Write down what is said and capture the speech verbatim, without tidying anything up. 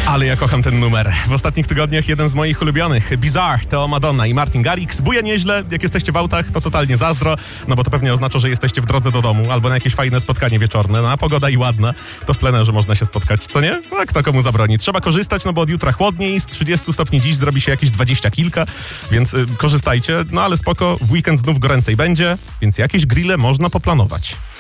Ale ja kocham ten numer. W ostatnich tygodniach jeden z moich ulubionych. Bizarre, Teo Madonna i Martin Garrix. Buja nieźle. Jak jesteście w autach, to totalnie zazdro, no bo to pewnie oznacza, że jesteście w drodze do domu albo na jakieś fajne spotkanie wieczorne. No a pogoda i ładna, to w plenerze można się spotkać, co nie? A kto komu zabroni? Trzeba korzystać, no bo od jutra chłodniej, z trzydziestu stopni dziś zrobi się jakieś dwadzieścia kilka, więc y, korzystajcie. No ale spoko, w weekend znów goręcej będzie, więc jakieś grille można poplanować.